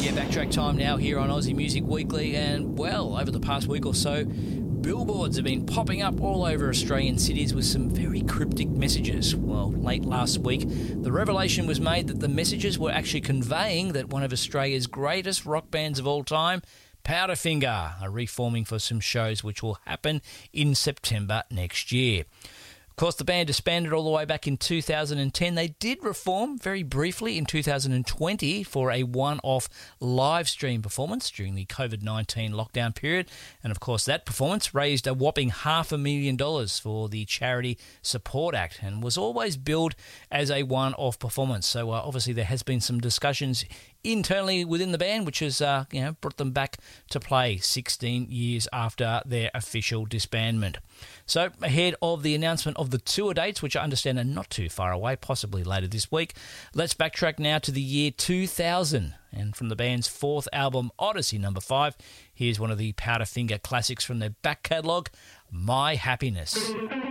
Backtrack time now here on Aussie Music Weekly, and well, over the past week or so, billboards have been popping up all over Australian cities with some very cryptic messages. Well, late last week, the revelation was made that the messages were actually conveying that one of Australia's greatest rock bands of all time, Powderfinger, are reforming for some shows which will happen in September next year. Of course, the band disbanded all the way back in 2010. They did reform very briefly in 2020 for a one-off live stream performance during the COVID-19 lockdown period. And of course, that performance raised a whopping $500,000 for the Charity Support Act and was always billed as a one-off performance. So obviously there has been some discussions internally within the band, which has brought them back to play 16 years after their official disbandment. So ahead of the announcement of the tour dates, which I understand are not too far away, possibly later this week, let's backtrack now to the year 2000. And from the band's fourth album, Odyssey No. 5, here's one of the Powderfinger classics from their back catalogue, My Happiness.